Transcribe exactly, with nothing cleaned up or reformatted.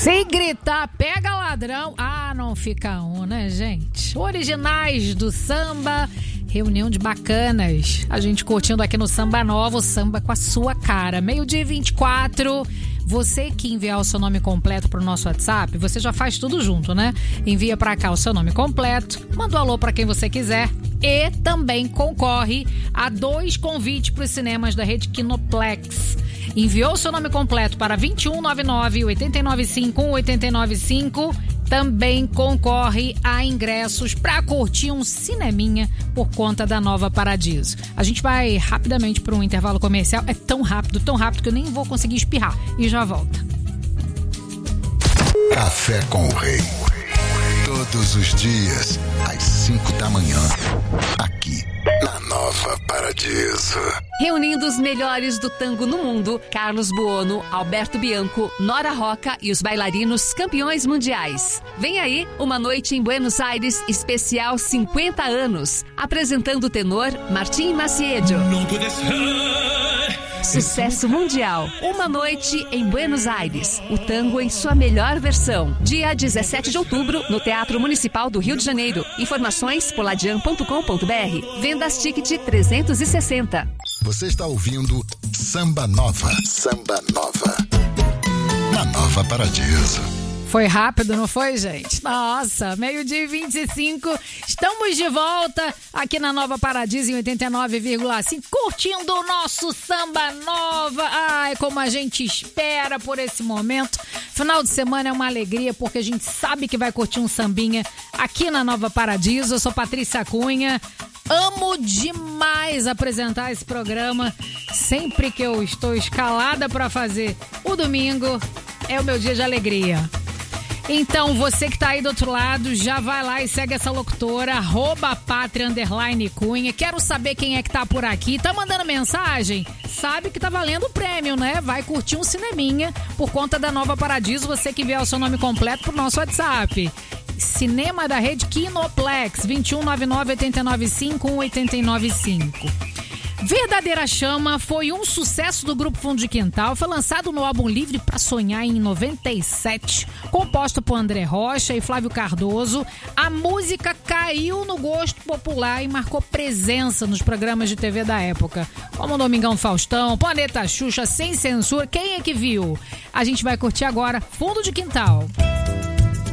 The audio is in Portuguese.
Se gritar, pega ladrão. Ah, não fica um, né, gente? Originais do samba, reunião de bacanas. A gente curtindo aqui no Samba Nova, o samba com a sua cara. Meio-dia e vinte e quatro. Você que enviar o seu nome completo pro nosso WhatsApp, você já faz tudo junto, né? Envia pra cá o seu nome completo, manda um alô pra quem você quiser e também concorre a dois convites pros cinemas da rede Kinoplex. Enviou o seu nome completo para vinte e um nove nove, oito nove cinco, um oito nove cinco. Também concorre a ingressos para curtir um cineminha por conta da Nova Paradiso. A gente vai rapidamente para um intervalo comercial. É tão rápido, tão rápido que eu nem vou conseguir espirrar. E já volta. Café com o Rei. Todos os dias, às cinco da manhã. Aqui, na Nova Paradiso. Reunindo os melhores do tango no mundo, Carlos Buono, Alberto Bianco, Nora Roca e os bailarinos campeões mundiais. Vem aí uma noite em Buenos Aires, especial cinquenta anos, apresentando o tenor Martim Maciedo. Sucesso mundial. Uma noite em Buenos Aires. O tango em sua melhor versão. Dia dezessete de outubro, no Teatro Municipal do Rio de Janeiro. Informações poladian ponto com ponto br. Vendas Ticket trezentos e sessenta. Você está ouvindo Samba Nova. Samba Nova. Na Nova Paradiso. Foi rápido, não foi, gente? Nossa, meio-dia e vinte e cinco. Estamos de volta aqui na Nova Paradiso em oitenta e nove vírgula cinco, curtindo o nosso Samba Nova. Ai, como a gente espera por esse momento. Final de semana é uma alegria, porque a gente sabe que vai curtir um sambinha aqui na Nova Paradiso. Eu sou Patrícia Cunha. Amo demais apresentar esse programa. Sempre que eu estou escalada para fazer o domingo, é o meu dia de alegria. Então, você que tá aí do outro lado, já vai lá e segue essa locutora, arroba pátria, underline Cunha. Quero saber quem é que tá por aqui. Tá mandando mensagem? Sabe que tá valendo o prêmio, né? Vai curtir um cineminha por conta da Nova Paradiso. Você que enviar o seu nome completo pro nosso WhatsApp. Cinema da rede Kinoplex, vinte e um nove nove, oito nove cinco, um oito nove cinco. Verdadeira Chama foi um sucesso do Grupo Fundo de Quintal. Foi lançado no álbum Livre pra Sonhar em noventa e sete, composto por André Rocha e Flávio Cardoso. A música caiu no gosto popular e marcou presença nos programas de T V da época, como Domingão Faustão, Planeta Xuxa, Sem Censura. Quem é que viu? A gente vai curtir agora Fundo de Quintal.